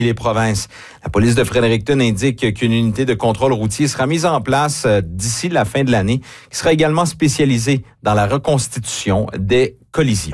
les provinces. La police de Fredericton indique qu'une unité de contrôle routier sera mise en place d'ici la fin de l'année, qui sera également spécialisée dans la reconstitution des collisions.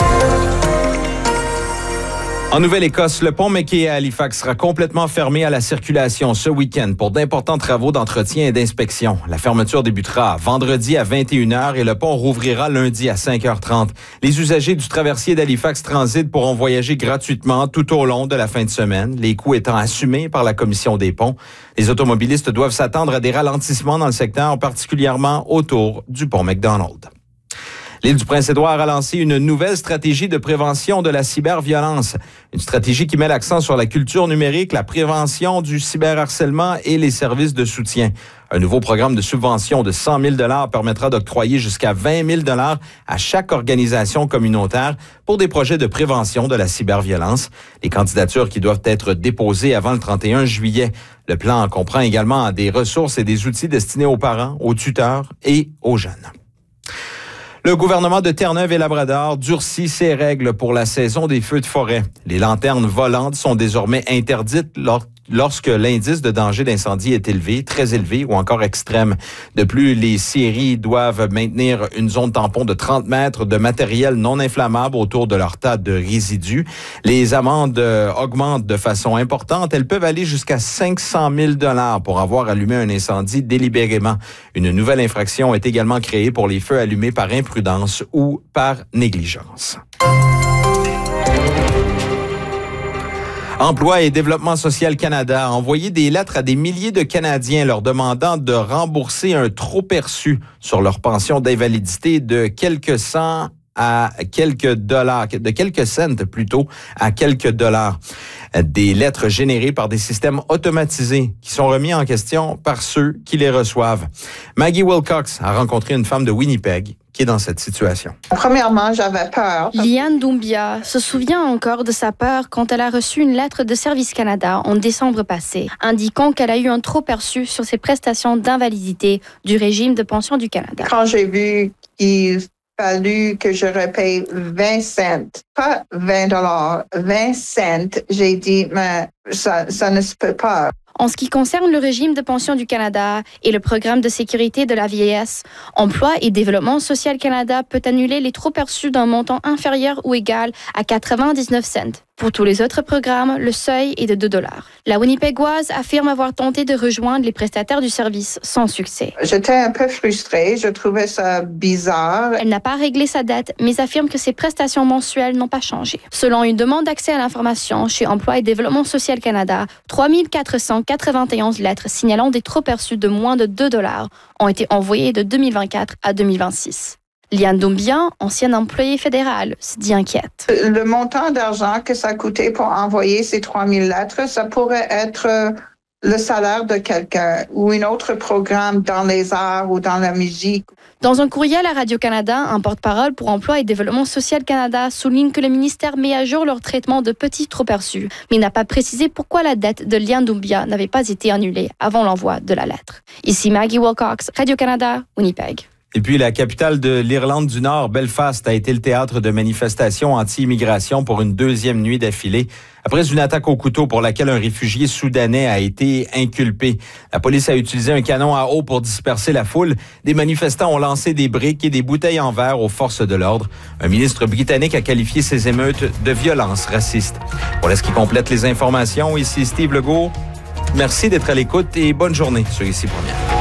En Nouvelle-Écosse, le pont McKay à Halifax sera complètement fermé à la circulation ce week-end pour d'importants travaux d'entretien et d'inspection. La fermeture débutera vendredi à 21h et le pont rouvrira lundi à 5h30. Les usagers du traversier d'Halifax Transit pourront voyager gratuitement tout au long de la fin de semaine, les coûts étant assumés par la Commission des ponts. Les automobilistes doivent s'attendre à des ralentissements dans le secteur, particulièrement autour du pont McDonald. L'île du Prince-Édouard a lancé une nouvelle stratégie de prévention de la cyberviolence. Une stratégie qui met l'accent sur la culture numérique, la prévention du cyberharcèlement et les services de soutien. Un nouveau programme de subvention de 100 000 $ permettra d'octroyer jusqu'à 20 000 $ à chaque organisation communautaire pour des projets de prévention de la cyberviolence. Les candidatures qui doivent être déposées avant le 31 juillet. Le plan comprend également des ressources et des outils destinés aux parents, aux tuteurs et aux jeunes. Le gouvernement de Terre-Neuve et Labrador durcit ses règles pour la saison des feux de forêt. Les lanternes volantes sont désormais interdites lorsque l'indice de danger d'incendie est élevé, très élevé ou encore extrême. De plus, les scieries doivent maintenir une zone tampon de 30 mètres de matériel non inflammable autour de leur tas de résidus. Les amendes augmentent de façon importante. Elles peuvent aller jusqu'à 500 000 $ pour avoir allumé un incendie délibérément. Une nouvelle infraction est également créée pour les feux allumés par imprudence ou par négligence. Emploi et Développement social Canada a envoyé des lettres à des milliers de Canadiens leur demandant de rembourser un trop-perçu sur leur pension d'invalidité de quelques cents à quelques dollars, de quelques cents plutôt à quelques dollars. Des lettres générées par des systèmes automatisés qui sont remis en question par ceux qui les reçoivent. Maggie Wilcox a rencontré une femme de Winnipeg qui est dans cette situation. Premièrement, j'avais peur. Liane Doumbia se souvient encore de sa peur quand elle a reçu une lettre de Service Canada en décembre passé, indiquant qu'elle a eu un trop-perçu sur ses prestations d'invalidité du régime de pension du Canada. Quand j'ai vu qu'il fallu que je repaye 20 cents, pas 20 $, 20 cents, j'ai dit, mais ça ne se peut pas. En ce qui concerne le régime de pension du Canada et le programme de sécurité de la vieillesse, Emploi et Développement social Canada peut annuler les trop-perçus d'un montant inférieur ou égal à 99 cents. Pour tous les autres programmes, le seuil est de 2 $. La Winnipegoise affirme avoir tenté de rejoindre les prestataires du service sans succès. J'étais un peu frustrée, je trouvais ça bizarre. Elle n'a pas réglé sa dette, mais affirme que ses prestations mensuelles n'ont pas changé. Selon une demande d'accès à l'information chez Emploi et Développement social Canada, 3 491 lettres signalant des trop-perçus de moins de 2 $ ont été envoyées de 2024 à 2026. Liane Doumbia, ancienne employée fédérale, se dit inquiète. Le montant d'argent que ça coûtait pour envoyer ces 3000 lettres, ça pourrait être le salaire de quelqu'un ou un autre programme dans les arts ou dans la musique. Dans un courriel à Radio-Canada, un porte-parole pour Emploi et Développement social Canada souligne que le ministère met à jour leur traitement de petits trop-perçus, mais n'a pas précisé pourquoi la dette de Liane Doumbia n'avait pas été annulée avant l'envoi de la lettre. Ici Maggie Wilcox, Radio-Canada, Winnipeg. Et puis, la capitale de l'Irlande du Nord, Belfast, a été le théâtre de manifestations anti-immigration pour une deuxième nuit d'affilée, après une attaque au couteau pour laquelle un réfugié soudanais a été inculpé. La police a utilisé un canon à eau pour disperser la foule. Des manifestants ont lancé des briques et des bouteilles en verre aux forces de l'ordre. Un ministre britannique a qualifié ces émeutes de violences racistes. Voilà ce qui complète les informations. Ici Steve Legault. Merci d'être à l'écoute et bonne journée sur Ici Première.